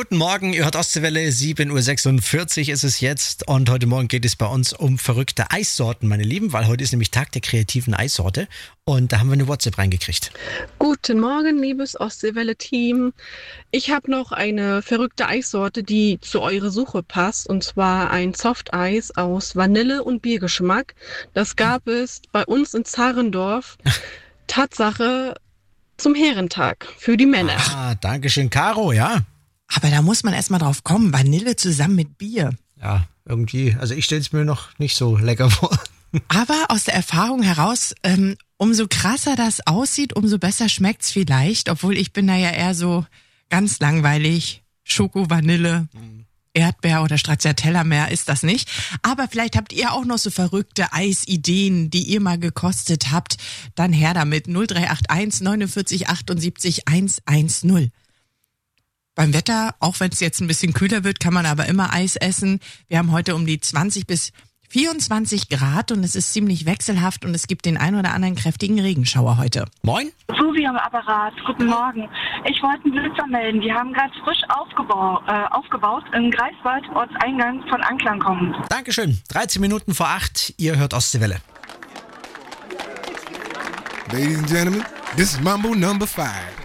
Guten Morgen, ihr hört Ostseewelle, 7.46 Uhr ist es jetzt und heute Morgen geht es bei uns um verrückte Eissorten, meine Lieben, weil heute ist nämlich Tag der kreativen Eissorte und da haben wir eine WhatsApp reingekriegt. Guten Morgen, liebes Ostseewelle-Team. Ich habe noch eine verrückte Eissorte, die zu eurer Suche passt, und zwar ein Softeis aus Vanille- und Biergeschmack. Das gab es bei uns in Zarendorf. Tatsache zum Herrentag für die Männer. Ah, Dankeschön, Caro, ja. Aber da muss man erstmal drauf kommen, Vanille zusammen mit Bier. Ja, irgendwie, also ich stelle es mir noch nicht so lecker vor. Aber aus der Erfahrung heraus, umso krasser das aussieht, umso besser schmeckt's vielleicht. Obwohl ich bin da ja eher so ganz langweilig. Schoko, Vanille, Erdbeer oder Stracciatella, mehr ist das nicht. Aber vielleicht habt ihr auch noch so verrückte Eisideen, die ihr mal gekostet habt. Dann her damit 0381 49 78 110. Beim Wetter, auch wenn es jetzt ein bisschen kühler wird, kann man aber immer Eis essen. Wir haben heute um die 20 bis 24 Grad und es ist ziemlich wechselhaft und es gibt den ein oder anderen kräftigen Regenschauer heute. Moin. Susi am Apparat, guten Morgen. Ich wollte einen Blitzer melden. Die haben gerade frisch aufgebaut im Greifswald, Ortseingang von Anklang kommen. Dankeschön, 13 Minuten vor 8, ihr hört Ostseewelle. Ladies and gentlemen, this is Mambo number 5.